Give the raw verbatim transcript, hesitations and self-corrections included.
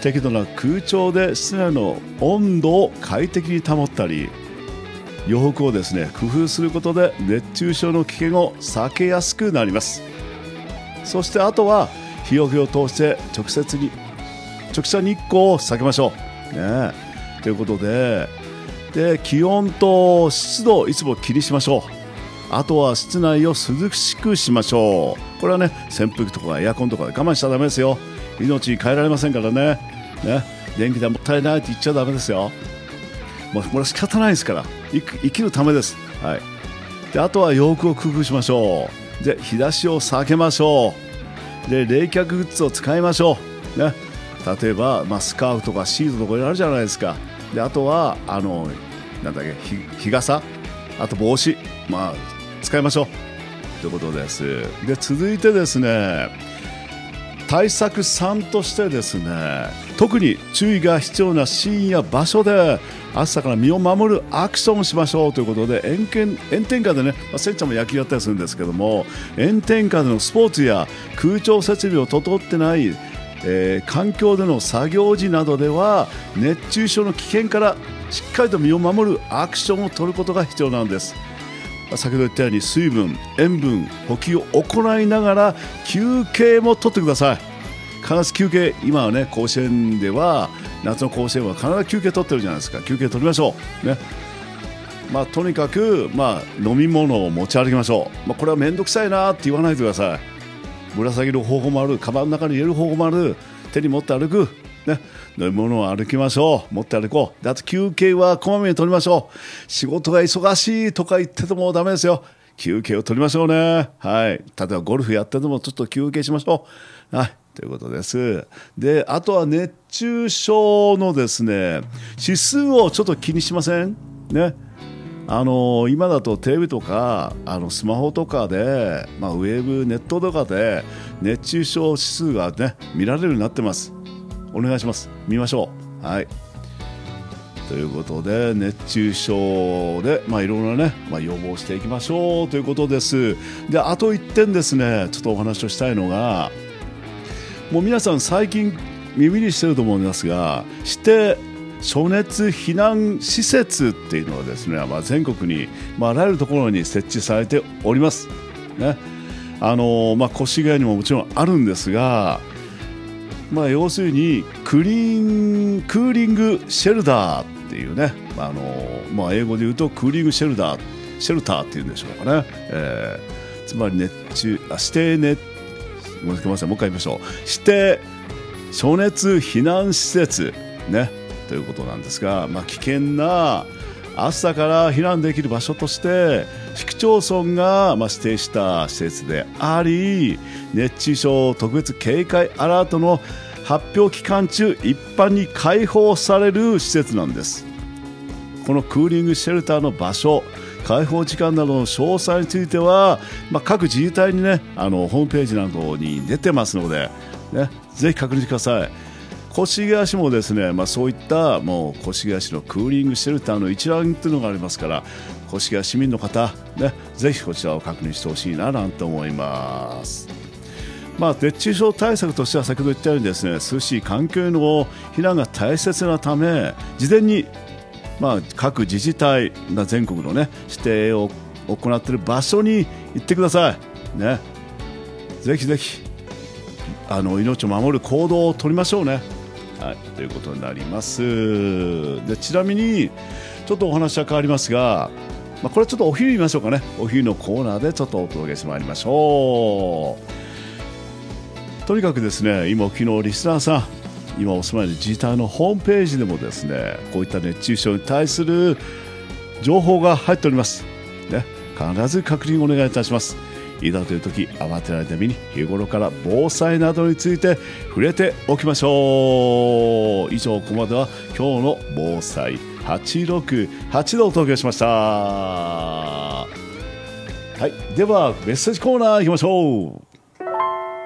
適度な空調で室内の温度を快適に保ったり、洋服をですね工夫することで熱中症の危険を避けやすくなります。そしてあとは日よけを通して直接に直射日光を避けましょう、ね、ということで、で気温と湿度をいつも気にしましょう。あとは室内を涼しくしましょう。これはね扇風機とかエアコンとかで我慢しちゃダメですよ。命に変えられませんから ね, ね電気代もったいないって言っちゃダメですよ。もうこれは仕方ないですから、生き、生きるためです、はい、であとは洋服を工夫しましょう。で日差しを避けましょう。で冷却グッズを使いましょう、ね、例えば、まあ、スカーフとかシートとかいろいろあるじゃないですか。であとはあのなんだっけ 日, 日傘、あと帽子、まあ、使いましょうということです。で続いてですね、対策さんとしてですね、特に注意が必要なシーンや場所で暑さから身を守るアクションをしましょうということで、炎天炎天下でね、まあ、せんちゃんも野球やったりするんですけども、炎天下でのスポーツや空調設備を整ってない、えー、環境での作業時などでは熱中症の危険からしっかりと身を守るアクションを取ることが必要なんです。先ほど言ったように水分、塩分補給を行いながら休憩も取ってください。必ず休憩、今はね甲子園では夏の甲子園は必ず休憩取ってるじゃないですか。休憩取りましょう、ね、まあ、とにかく、まあ、飲み物を持ち歩きましょう。まあ、これは面倒くさいなって言わないでください。ぶら下げる方法もある、カバンの中に入れる方法もある、手に持って歩く、ね、飲み物を歩きましょう。持って歩こう。であと休憩はこまめに取りましょう。仕事が忙しいとか言っててもダメですよ。休憩を取りましょうね、はい、例えばゴルフやっててもちょっと休憩しましょう、はい、ということです。であとは熱中症のですね指数をちょっと気にしませんね。あの今だとテレビとかあのスマホとかで、まあ、ウェブネットとかで熱中症指数が、ね、見られるようになってます。お願いします。見ましょう。はい。ということで熱中症で、まあ、いろいろな、ねまあ、予防していきましょうということです。であといってんですね、ちょっとお話をしたいのが、もう皆さん最近耳にしてると思いますが、指定暑熱避難施設っていうのはですね、まあ、全国に、まあ、あらゆるところに設置されております、ね。あのまあ、越谷にももちろんあるんですが、まあ、要するにクリーンクーリングシェルターっていうね、あのまあ、英語で言うとクーリングシェルターシェルターっていうんでしょうかね、えー、つまり熱中あ指定熱もう一回言いましょう。指定暑熱避難施設、ね、ということなんですが、まあ、危険な暑さから避難できる場所として市区町村がまあ指定した施設であり、熱中症特別警戒アラートの発表期間中一般に開放される施設なんです。このクーリングシェルターの場所、開放時間などの詳細については、まあ、各自治体に、ね、あのホームページなどに出てますので、ね、ぜひ確認してください。越谷市もですね、まあ、そういったもう越谷市のクーリングシェルターの一覧というのがありますから、越谷市民の方、ね、ぜひこちらを確認してほしいななんて思います。まあ、熱中症対策としては先ほど言ったようにですね、涼しい環境への避難が大切なため、事前に、まあ、各自治体が全国の、ね、指定を行っている場所に行ってください、ね、ぜひぜひあの命を守る行動を取りましょうね、はい、ということになります。でちなみにちょっとお話は変わりますが、まあ、これちょっとお昼見ましょうかね。お昼のコーナーでちょっとお届けしてまいりましょう。とにかくですね、今昨日リスナーさん、今お住まいの自治体のホームページでもですね、こういった熱中症に対する情報が入っております、ね、必ず確認お願いいたします。いざという時、慌てないために日頃から防災などについて触れておきましょう。以上、ここまでは今日の防災はちろくはちでお届けしました。はい、ではメッセージコーナー行きましょう。